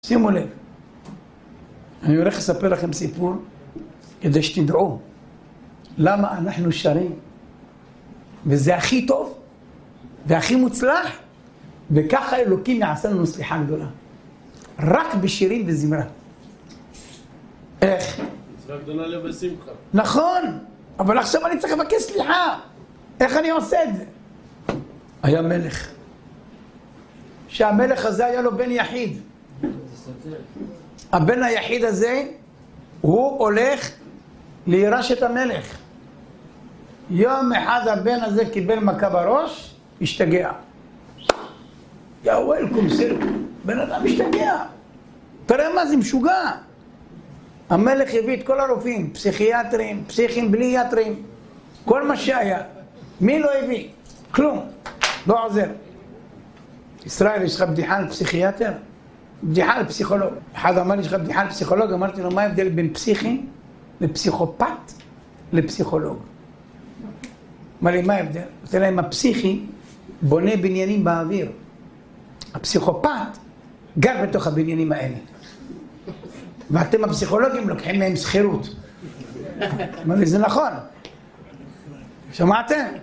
שימו לב, אני הולך לספר לכם סיפור כדי שתדעו למה אנחנו שרים וזה הכי טוב והכי מוצלח, וככה אלוקים יעשה לנו סליחה גדולה רק בשירים וזמרה. איך? מצווה גדולה לב ושמחה. נכון, אבל עכשיו אני צריך לבקש סליחה. איך אני עושה את זה? היה מלך, שהמלך הזה היה לו בן יחיד. הבן היחיד הזה הוא הולך לירש את המלך. יום אחד הבן הזה קיבל מכה בראש, השתגע. יא וולקום סיר, בן אדם השתגע. תראה מה זה משוגע. המלך הביא את כל הרופאים, פסיכיאטרים, פסיכים בלי יאטרים, כל מה שהיה. מי לא הביא? כלום, לא עוזר. ישראל, יש לך בדיחה על פסיכיאטר? בדיחה על פסיכולוג. אחד אמר לי, יש לך בדיחה על פסיכולוג? אמרתי לו, מה ההבדל בין פסיכי לפסיכופת לפסיכולוג? אמר לי, מה ההבדל? אמרתי להם, הפסיכי בונה בניינים באוויר. הפסיכופת גר בתוך הבניינים האלה. ואתם הפסיכולוגים לוקחים מהם שכירות. אמר לי, זה נכון. שמעתם?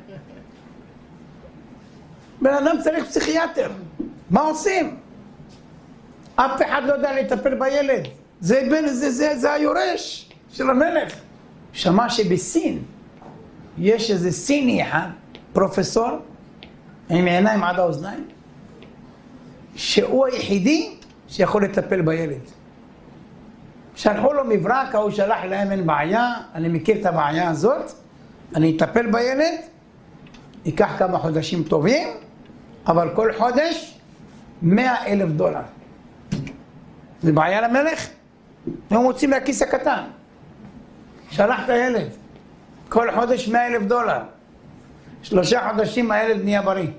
בן אדם צריך פסיכיאטר. מה עושים? אף אחד לא יודע לטפל בילד. זה היורש של המלך. שמע שבסין יש איזה סיני אחד, פרופסור, עם עיניים עד האוזניים, שהוא היחידי שיכול לטפל בילד. שלחו לו מברק, הוא שלח להם, אין בעיה, אני מכיר את הבעיה הזאת, אני אטפל בילד, ייקח כמה חודשים טובים, אבל כל חודש $100,000. זה בעיה למלך? הם מוצאים מהכיס הקטן. שלח את הילד, כל חודש $100,000. 3 חודשים הילד נהיה בריא.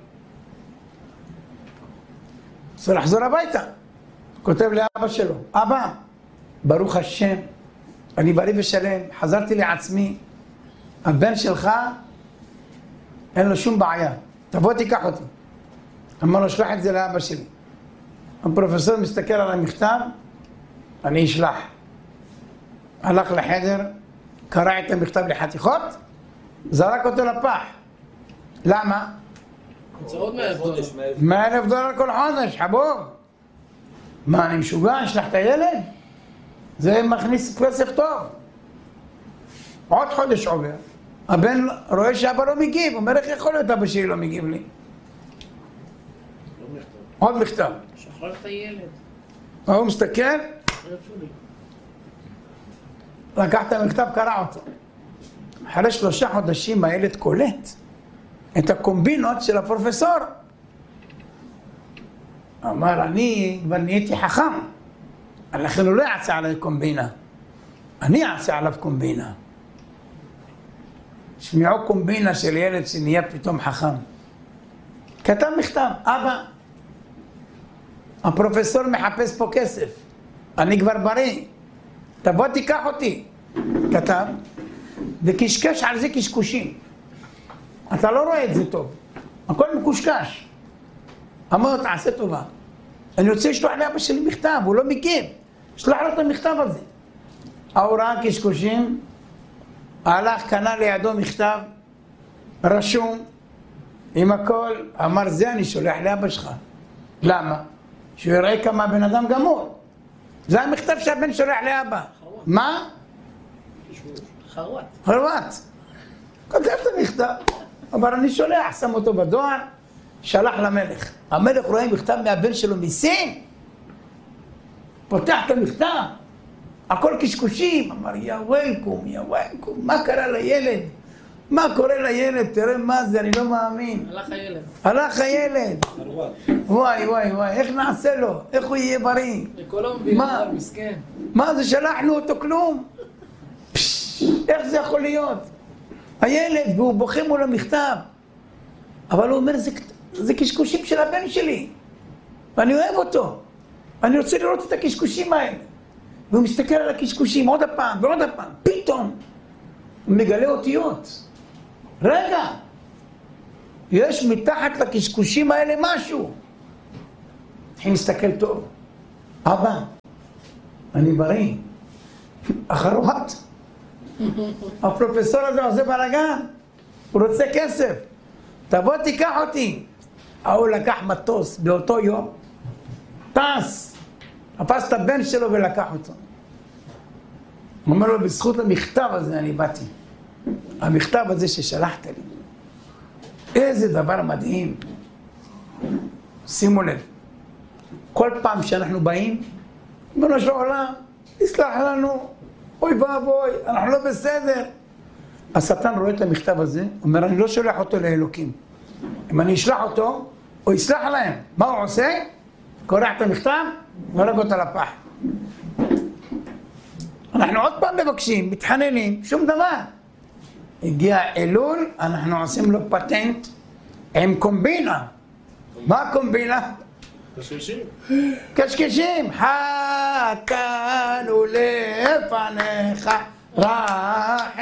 צריך לחזור הביתה. כותב לאבא שלו, אבא, ברוך השם, אני בריא ושלם, חזרתי לעצמי, הבן שלך אין לו שום בעיה, תבוא תיקח אותי. אמר לו, שלח את זה לאבא שלי. הפרופסור מסתכל על המכתב, אני אשלח. הלך לחדר, קרא את המכתב לחתיכות, זרק אותו לפח. למה? זה עוד $100,000. $100,000 כל חודש, חבוב. מה, אני משוגע? אשלח את הילד? זה מכניס כסף טוב. עוד חודש עובר. הבן רואה שאבא לא מגיב, אומר, איך יכול להיות אבא שלי לא מגיב לי? עוד מכתב. שחרר את הילד. הוא מסתכל, לקח את המכתב, קרא אותו. אחרי 3 חודשים הילד קולט את הקומבינות של הפרופסור. אמר, אני כבר נהייתי חכם, לכן הוא לא יעשה עליי קומבינה, אני אעשה עליו קומבינה. שמיעו קומבינה של ילד שנהיה פתאום חכם. כתב מכתב, אבא, הפרופסור מחפש פה כסף, אני כבר בריא, תבוא תיקח אותי. כתב, וקשקש על זה קשקושים. אתה לא רואה את זה טוב, הכל מקושקש. אמר לו, תעשה טובה, אני רוצה לשלוח לאבא שלי מכתב, הוא לא מגיב, שלח לו את המכתב הזה. הוא ראה קשקושים, הלך, קנה לידו מכתב, רשום, עם הכל, אמר, זה אני שולח לאבא שלך. למה? שהוא יראה כמה בן אדם גמור. זה המכתב שהבן שולח לאבא. מה? חרוט. כותב את המכתב, אבל אני שולח, שם אותו בדואר, שלח למלך. המלך רואה מכתב מהבן שלו מסין, פותח את המכתב, הכל קשקושים. אמר, יא וולקום, מה קרה לילד? מה קורה לילד? תראה מה זה, אני לא מאמין. הלך הילד. וואי, איך נעשה לו? איך הוא יהיה בריא? מה זה, שלחנו אותו כלום? איך זה יכול להיות? הילד, והוא בוכה מול המכתב. אבל הוא אומר, זה קשקושים של הבן שלי, ואני אוהב אותו, אני רוצה לראות את הקשקושים האלה. והוא מסתכל על הקשקושים עוד הפעם ועוד הפעם, פתאום הוא מגלה אותיות. רגע, יש מתחת לקשקושים האלה משהו. אני מסתכל טוב, אבא, אני בריא. אחרות. הפרופסור הזה עושה בלגן, הוא רוצה כסף. תבוא תיקח אותי. הוא לקח מטוס באותו יום, טס, תפס את הבן שלו ולקח אותו. הוא אומר לו, בזכות המכתב הזה אני באתי. המכתב הזה ששלחת לי. איזה דבר מדהים. שימו לב, כל פעם שאנחנו באים, ריבונו של עולם, תסלח לנו, אוי ואבוי, אנחנו לא בסדר. השטן רואה את המכתב הזה, אומר, אני לא שולח אותו לאלוקים. אם אני אשלח אותו, הוא יסלח להם. מה הוא עושה? קורע את המכתב, ורג אותה לפח. אנחנו עוד פעם מבקשים, מתחננים, שום דבר. הגיע אלול, אנחנו עושים לו פטנט עם קומבינה. מה הקומבינה? קשקשים. קשקשים. חטאנו לפניך, רחם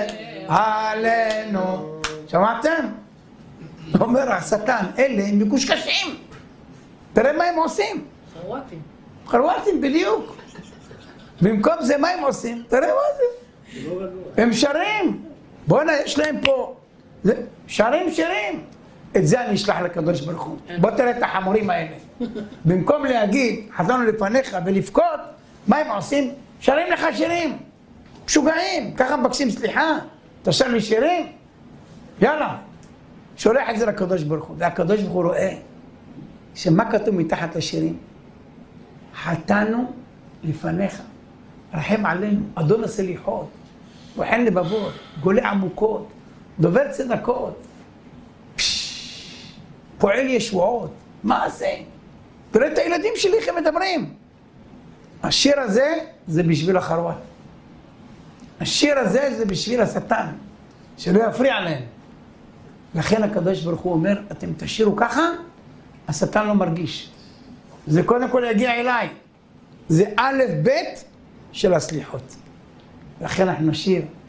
עלינו. שמעתם? אומר השטן, אלה הם מקושקשים. תראה מה הם עושים. חרואטים. חרואטים בדיוק. במקום זה מה הם עושים? תראה מה זה. הם שרים. בוא'נה, יש להם פה. שרים. את זה אני אשלח לקדוש ברוך הוא. בוא תראה את החמורים האלה. במקום להגיד, חזרנו לפניך ולבכות, מה הם עושים? שרים לך שירים. משוגעים. ככה מבקשים סליחה. אתה שר לי שירים? יאללה. שולח את זה לקדוש ברוך הוא. והקדוש ברוך הוא רואה שמה כתוב מתחת לשירים? חטאנו לפניך, רחם עלינו, אדון הסליחות, בוחן לבבות, גולה עמוקות, דובר צדקות, פועל ישועות. מה זה? תראה את הילדים שלי איך הם מדברים. השיר הזה זה בשביל החרואט. השיר הזה זה בשביל השטן, שלא יפריע להם. לכן הקדוש ברוך הוא אומר, אתם תשירו ככה, השטן לא מרגיש. זה קודם כל יגיע אליי. זה א' ב' של הסליחות. לכן אנחנו נשיר